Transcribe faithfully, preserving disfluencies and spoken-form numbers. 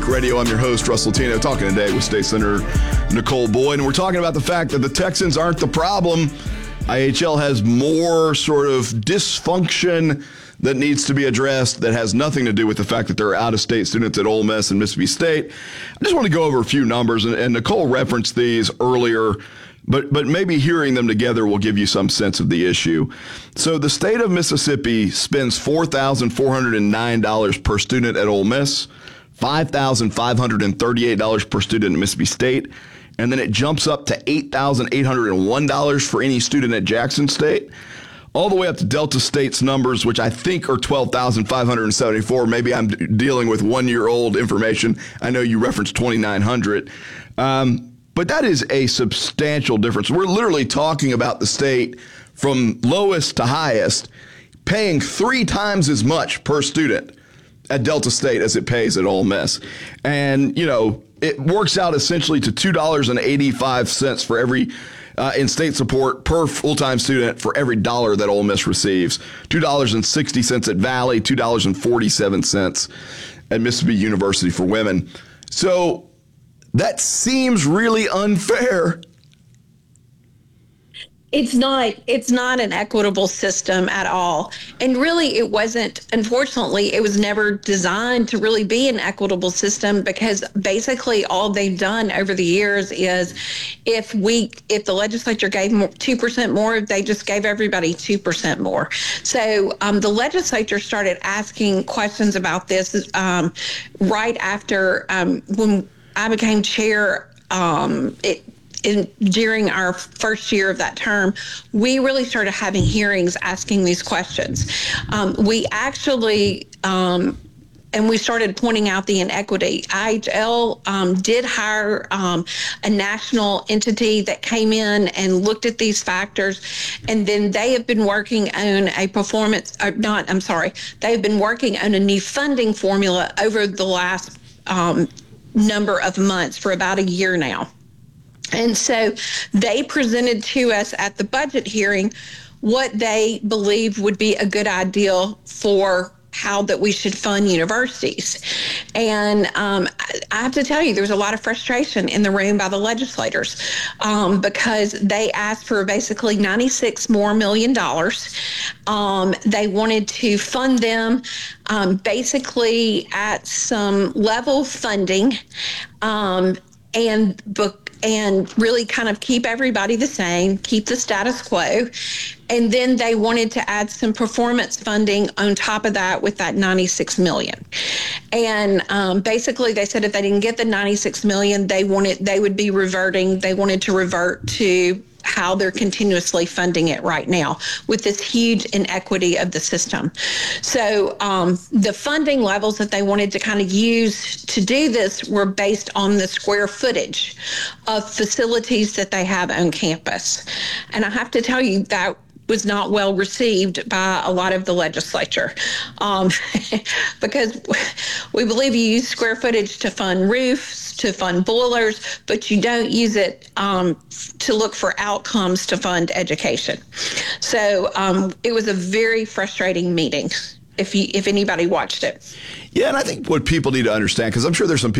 Radio. I'm your host, Russell Tino, talking today with State Senator Nicole Boyd, and we're talking about the fact that the Texans aren't the problem. I H L has more sort of dysfunction that needs to be addressed that has nothing to do with the fact that there are out-of-state students at Ole Miss and Mississippi State. I just want to go over a few numbers, and, and Nicole referenced these earlier, but but maybe hearing them together will give you some sense of the issue. So the state of Mississippi spends four thousand four hundred nine dollars per student at Ole Miss, five thousand five hundred thirty-eight dollars per student at Mississippi State, and then it jumps up to eight thousand eight hundred one dollars for any student at Jackson State, all the way up to Delta State's numbers, which I think are twelve thousand five hundred seventy-four. Maybe I'm dealing with one-year-old information. I know you referenced twenty-nine hundred. Um, but that is a substantial difference. We're literally talking about the state from lowest to highest paying three times as much per student at Delta State as it pays at Ole Miss. And, you know, it works out essentially to two dollars and eighty-five cents for every uh, in-state support per full-time student for every dollar that Ole Miss receives. two dollars and sixty cents at Valley, two dollars and forty-seven cents at Mississippi University for women. So that seems really unfair. It's not, it's not an equitable system at all. And really it wasn't, unfortunately, it was never designed to really be an equitable system, because basically all they've done over the years is if we, if the legislature gave more, two percent more, they just gave everybody two percent more. So um, the legislature started asking questions about this um, right after um, when I became chair. Um, it, In, during our first year of that term, we really started having hearings asking these questions. Um, we actually, um, and we started pointing out the inequity. I H L um, did hire um, a national entity that came in and looked at these factors, and then they have been working on a performance, uh, not, I'm sorry, they've been working on a new funding formula over the last um, number of months for about a year now. And so they presented to us at the budget hearing what they believe would be a good idea for how that we should fund universities. And um, I have to tell you, there was a lot of frustration in the room by the legislators um, because they asked for basically ninety-six more million dollars. Um, they wanted to fund them um, basically at some level funding um, and book and really kind of keep everybody the same, keep the status quo. And then they wanted to add some performance funding on top of that with that ninety-six million. And um, basically they said if they didn't get the ninety-six million, they wanted, they would be reverting, they wanted to revert to how they're continuously funding it right now with this huge inequity of the system. So um, the funding levels that they wanted to kind of use to do this were based on the square footage of facilities that they have on campus. And I have to tell you that was not well received by a lot of the legislature um, because we believe you use square footage to fund roofs, to fund boilers, but you don't use it um, to look for outcomes to fund education. So um, it was a very frustrating meeting if you, if anybody watched it. Yeah, and I think what people need to understand, because I'm sure there's some people